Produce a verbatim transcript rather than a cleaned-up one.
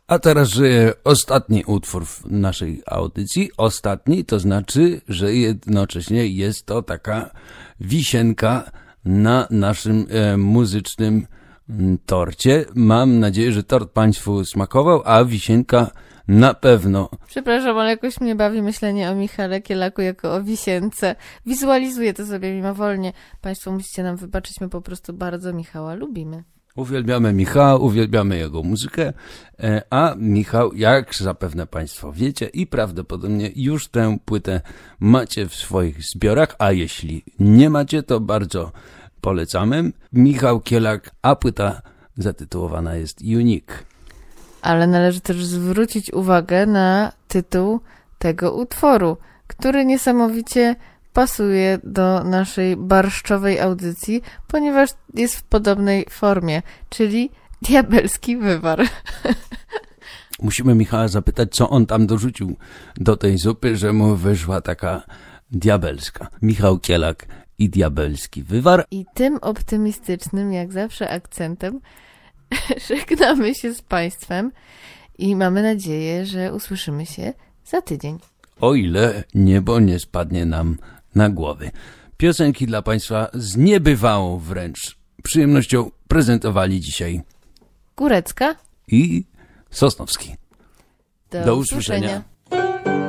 A teraz e, ostatni utwór w naszej audycji. Ostatni to znaczy, że jednocześnie jest to taka wisienka na naszym e, muzycznym m, torcie. Mam nadzieję, że tort Państwu smakował, a wisienka na pewno. Przepraszam, ale jakoś mnie bawi myślenie o Michale Kielaku jako o wisience. Wizualizuję to sobie mimowolnie. Państwo musicie nam wybaczyć, my po prostu bardzo Michała lubimy. Uwielbiamy Michała, uwielbiamy jego muzykę, a Michał, jak zapewne Państwo wiecie i prawdopodobnie już tę płytę macie w swoich zbiorach, a jeśli nie macie, to bardzo polecamy. Michał Kielak, a płyta zatytułowana jest Unique. Ale należy też zwrócić uwagę na tytuł tego utworu, który niesamowicie pasuje do naszej barszczowej audycji, ponieważ jest w podobnej formie, czyli Diabelski Wywar. Musimy Michała zapytać, co on tam dorzucił do tej zupy, że mu wyszła taka diabelska. Michał Kielak i Diabelski Wywar. I tym optymistycznym, jak zawsze, akcentem żegnamy się z Państwem i mamy nadzieję, że usłyszymy się za tydzień. O ile niebo nie spadnie nam na głowy. Piosenki dla Państwa z niebywałą wręcz przyjemnością prezentowali dzisiaj Górecka i Sosnowski. Do, Do usłyszenia. usłyszenia.